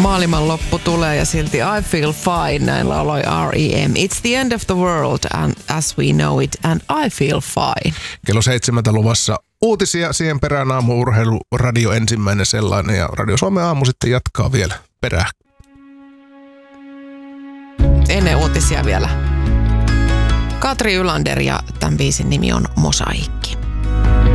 Maailman loppu tulee ja silti I feel fine, näin lauloi R.E.M. It's the end of the world and as we know it and I feel fine. Kello 7 luvassa uutisia, siihen perään aamu-urheilu, radio ensimmäinen sellainen ja Radio Suomen aamu sitten jatkaa vielä perään. Ennen uutisia vielä. Katri Ylander ja tämän biisin nimi on Mosaikki.